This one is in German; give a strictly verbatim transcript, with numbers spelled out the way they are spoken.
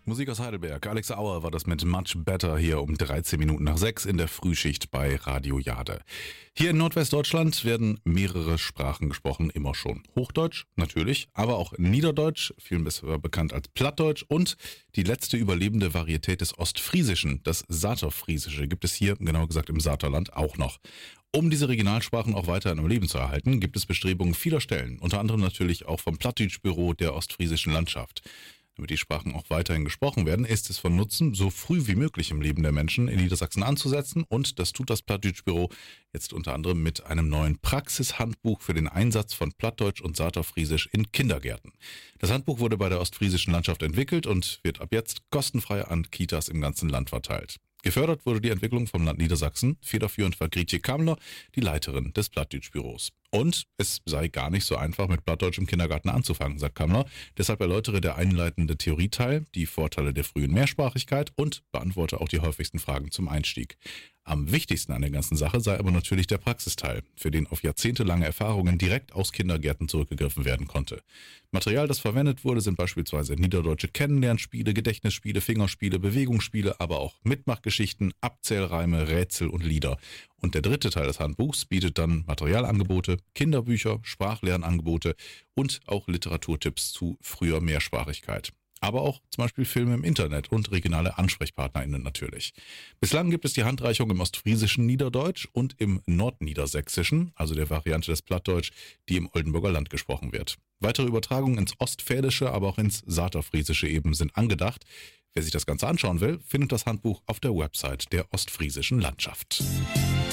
Musik aus Heidelberg. Alex Auer war das mit Much Better hier um dreizehn Minuten nach sechs in der Frühschicht bei Radio Jade. Hier in Nordwestdeutschland werden mehrere Sprachen gesprochen, immer schon. Hochdeutsch, natürlich, aber auch Niederdeutsch, vielen besser bekannt als Plattdeutsch, und die letzte überlebende Varietät des Ostfriesischen, das Saterfriesische, gibt es hier, genauer gesagt im Saterland, auch noch. Um diese Regionalsprachen auch weiterhin am Leben zu erhalten, gibt es Bestrebungen vieler Stellen, unter anderem natürlich auch vom Plattdeutschbüro der Ostfriesischen Landschaft. Damit die Sprachen auch weiterhin gesprochen werden, ist es von Nutzen, so früh wie möglich im Leben der Menschen in Niedersachsen anzusetzen, und das tut das Plattdeutschbüro jetzt unter anderem mit einem neuen Praxishandbuch für den Einsatz von Plattdeutsch und Saterfriesisch in Kindergärten. Das Handbuch wurde bei der Ostfriesischen Landschaft entwickelt und wird ab jetzt kostenfrei an Kitas im ganzen Land verteilt. Gefördert wurde die Entwicklung vom Land Niedersachsen. Federführend war Grietje Kammler, die Leiterin des Plattdeutschbüros. Und es sei gar nicht so einfach, mit Plattdeutsch im Kindergarten anzufangen, sagt Kammler. Deshalb erläutere der einleitende Theorieteil die Vorteile der frühen Mehrsprachigkeit und beantworte auch die häufigsten Fragen zum Einstieg. Am wichtigsten an der ganzen Sache sei aber natürlich der Praxisteil, für den auf jahrzehntelange Erfahrungen direkt aus Kindergärten zurückgegriffen werden konnte. Material, das verwendet wurde, sind beispielsweise niederdeutsche Kennenlernspiele, Gedächtnisspiele, Fingerspiele, Bewegungsspiele, aber auch Mitmachgeschichten, Abzählreime, Rätsel und Lieder. Und der dritte Teil des Handbuchs bietet dann Materialangebote, Kinderbücher, Sprachlernangebote und auch Literaturtipps zu früher Mehrsprachigkeit. Aber auch zum Beispiel Filme im Internet und regionale AnsprechpartnerInnen natürlich. Bislang gibt es die Handreichung im ostfriesischen Niederdeutsch und im Nordniedersächsischen, also der Variante des Plattdeutsch, die im Oldenburger Land gesprochen wird. Weitere Übertragungen ins Ostfälische, aber auch ins Saterfriesische eben sind angedacht. Wer sich das Ganze anschauen will, findet das Handbuch auf der Website der Ostfriesischen Landschaft.